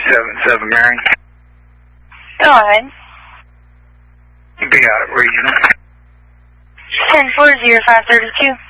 377 Mary. Go ahead. Be out of regional. 10-4-0532.